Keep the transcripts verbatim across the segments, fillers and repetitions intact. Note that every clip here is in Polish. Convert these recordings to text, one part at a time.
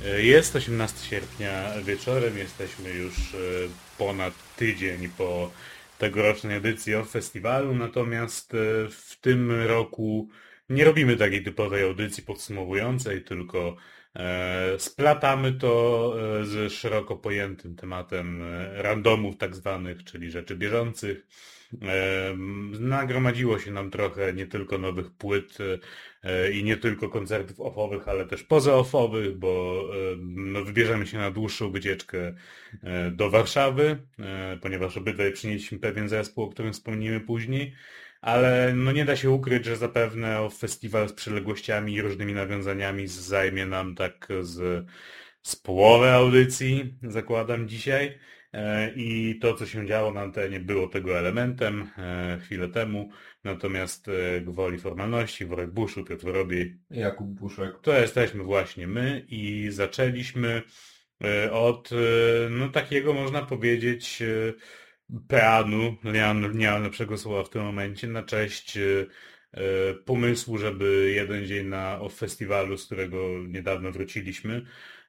Jest osiemnastego sierpnia wieczorem, jesteśmy już e, ponad tydzień po tegorocznej edycji o festiwalu, natomiast e, w tym roku nie robimy takiej typowej audycji podsumowującej, tylko e, splatamy to e, z szeroko pojętym tematem e, randomów tak zwanych, czyli rzeczy bieżących. E, Nagromadziło się nam trochę nie tylko nowych płyt e, i nie tylko koncertów offowych, ale też pozaoffowych, bo e, no, wybierzemy się na dłuższą wycieczkę e, do Warszawy, e, ponieważ obydwaj przynieśliśmy pewien zespół, o którym wspomnimy później. Ale no nie da się ukryć, że zapewne o festiwal z przyległościami i różnymi nawiązaniami zajmie nam tak z, z połowę audycji, zakładam dzisiaj. E, I to, co się działo na antenie, było tego elementem e, chwilę temu. Natomiast e, gwoli formalności, Worek Buszu, Piotr Robiej, Jakub Buszek. to jesteśmy właśnie my i zaczęliśmy e, od e, no takiego, można powiedzieć, e, peanu, nie mam, nie mam lepszego słowa w tym momencie, na cześć e, e, pomysłu, żeby jeden dzień na o festiwalu, z którego niedawno wróciliśmy,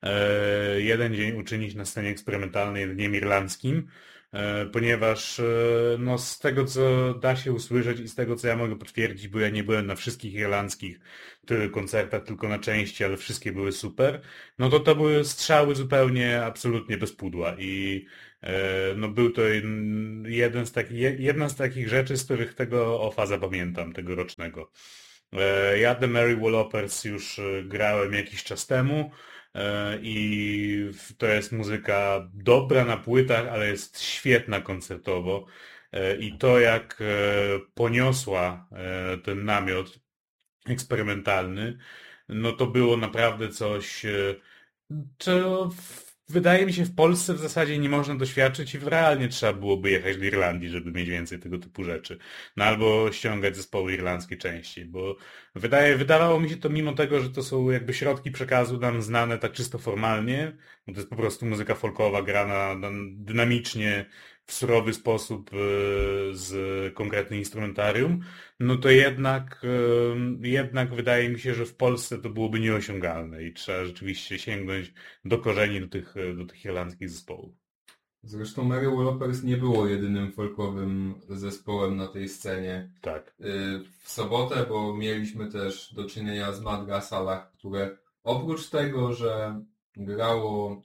e, jeden dzień uczynić na scenie eksperymentalnej dniem irlandzkim, e, ponieważ e, no, z tego, co da się usłyszeć i z tego, co ja mogę potwierdzić, bo ja nie byłem na wszystkich irlandzkich ty- koncertach, tylko na części, ale wszystkie były super, no to to były strzały zupełnie, absolutnie bez pudła i e, no był to jeden jeden z takich, je- jedna z takich rzeczy, z których tego ofa zapamiętam, tegorocznego. E, Ja The Merry Wallopers już e, grałem jakiś czas temu e, i w- to jest muzyka dobra na płytach, ale jest świetna koncertowo. E, I to jak e, poniosła e, ten namiot eksperymentalny, no to było naprawdę coś, e, czego w- wydaje mi się w Polsce w zasadzie nie można doświadczyć i realnie trzeba byłoby jechać do Irlandii, żeby mieć więcej tego typu rzeczy. No albo ściągać zespoły irlandzkie częściej, bo wydaje, wydawało mi się to mimo tego, że to są jakby środki przekazu nam znane tak czysto formalnie, bo to jest po prostu muzyka folkowa grana na- dynamicznie, w surowy sposób e, z konkretnym instrumentarium, no to jednak, em, jednak wydaje mi się, że w Polsce to byłoby nieosiągalne i trzeba rzeczywiście sięgnąć do korzeni, do tych, do tych irlandzkich zespołów. Zresztą Merry Wallopers nie było jedynym folkowym zespołem na tej scenie. Tak. Y, W sobotę, bo mieliśmy też do czynienia z Madra Salach, które oprócz tego, że grało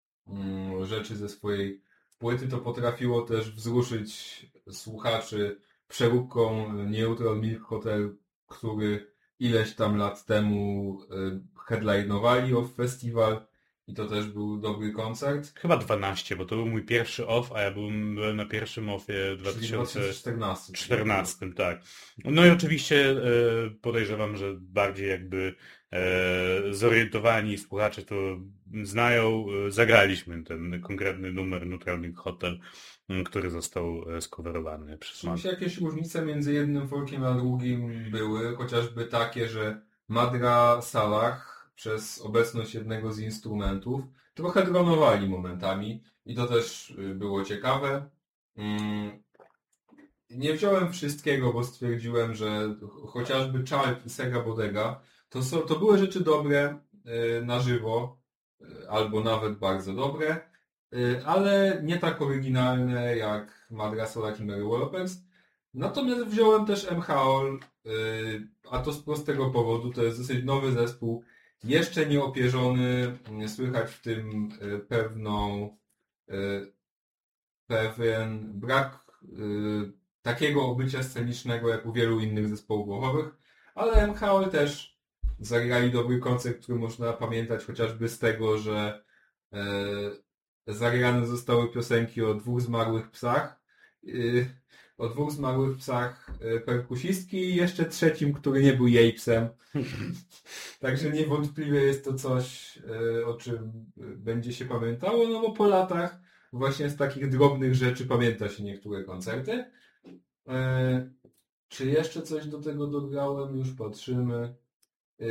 mm, rzeczy ze swojej płyty, to potrafiło też wzruszyć słuchaczy przeróbką Neutral Milk Hotel, który ileś tam lat temu y, headlinowali off festiwal i to też był dobry koncert. Chyba dwanaście, bo to był mój pierwszy off, a ja byłem, byłem na pierwszym offie w Czyli dwa tysiące czternasty. dwa tysiące czternastym, tak. No i oczywiście e, podejrzewam, że bardziej jakby e, zorientowani słuchacze to znają. E, Zagraliśmy ten konkretny numer Neutralny Hotel, m, który został e, skowerowany przez Oczywiście Madrę. jakieś różnice między jednym folkiem a drugim były, chociażby takie, że Madra Salah przez obecność jednego z instrumentów trochę dronowali momentami i to też y, było ciekawe. Mm, Nie wziąłem wszystkiego, bo stwierdziłem, że ch- chociażby Chark i Sega Bodega to, są, to były rzeczy dobre y, na żywo, y, albo nawet bardzo dobre, y, ale nie tak oryginalne jak Madra Solar i Merry Wallopers. Natomiast wziąłem też M H O L, y, a to z prostego powodu, to jest dosyć nowy zespół, jeszcze nie opierzony, y, słychać w tym y, pewną, y, pewien brak y, takiego obycia scenicznego jak u wielu innych zespołów głowowych, ale M H O L też zagrali dobry koncert, który można pamiętać chociażby z tego, że e, zagrane zostały piosenki o dwóch zmarłych psach, y, o dwóch zmarłych psach e, perkusistki i jeszcze trzecim, który nie był jej psem. Także niewątpliwie jest to coś, e, o czym e, będzie się pamiętało, no bo po latach właśnie z takich drobnych rzeczy pamięta się niektóre koncerty. E, Czy jeszcze coś do tego dograłem? Już patrzymy. E,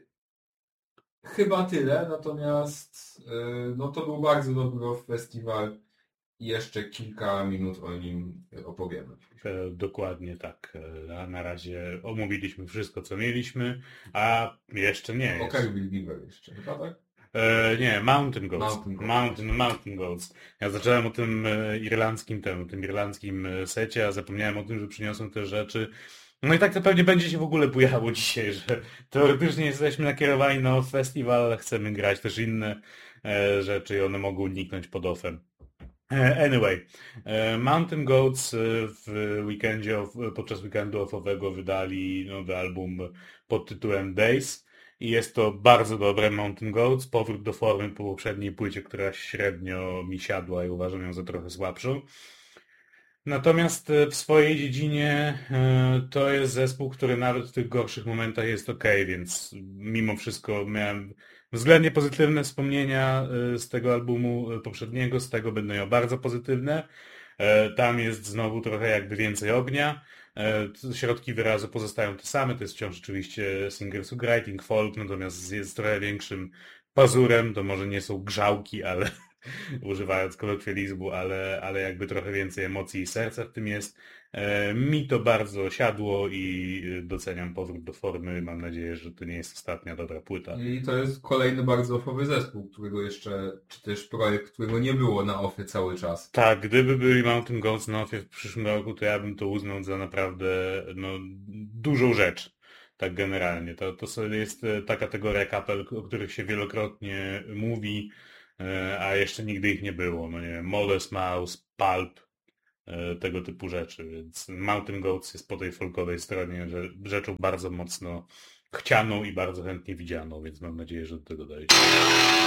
Chyba tyle, natomiast e, no to był bardzo dobry festiwal i jeszcze kilka minut o nim opowiemy. E, Dokładnie tak. E, A na razie omówiliśmy wszystko, co mieliśmy, a jeszcze nie O jest. Caribbean Beaver jeszcze, chyba tak? E, nie, Mountain Goats. Mountain Goats. Mountain, Mountain Goats. Ja zacząłem o tym e, irlandzkim temu, tym irlandzkim e, secie, a zapomniałem o tym, że przyniosłem te rzeczy. No i tak to pewnie będzie się w ogóle bujało dzisiaj, że teoretycznie jesteśmy nakierowani na festiwal, ale chcemy grać też inne e, rzeczy i one mogą uniknąć pod offem. E, Anyway, e, Mountain Goats e, w weekendzie, off- podczas weekendu offowego wydali nowy album pod tytułem Days i jest to bardzo dobre Mountain Goats, powrót do formy po poprzedniej płycie, która średnio mi siadła i uważam ją za trochę słabszą. Natomiast e, w swojej dziedzinie e, to jest zespół, który nawet w tych gorszych momentach jest ok, więc mimo wszystko miałem względnie pozytywne wspomnienia e, z tego albumu e, poprzedniego, z tego będą miał bardzo pozytywne. E, Tam jest znowu trochę jakby więcej ognia. E, Środki wyrazu pozostają te same, to jest wciąż oczywiście singer-songwriting, folk, natomiast jest trochę większym pazurem, to może nie są grzałki, ale używając kolokwializmu, ale, ale jakby trochę więcej emocji i serca w tym jest. E, Mi to bardzo siadło i doceniam powrót do formy. Mam nadzieję, że to nie jest ostatnia dobra płyta. I to jest kolejny bardzo offowy zespół, którego jeszcze, czy też projekt, którego nie było na offie cały czas. Tak, gdyby byli Mountain Goats na ofie w przyszłym roku, to ja bym to uznał za naprawdę no, dużą rzecz. Tak generalnie. To, to sobie jest e, ta kategoria kapel, o których się wielokrotnie mówi, e, a jeszcze nigdy ich nie było. No nie wiem, Modest Mouse, Pulp, e, tego typu rzeczy, więc Mountain Goats jest po tej folkowej stronie że, rzeczą bardzo mocno chcianą i bardzo chętnie widzianą, więc mam nadzieję, że do tego dojdzie.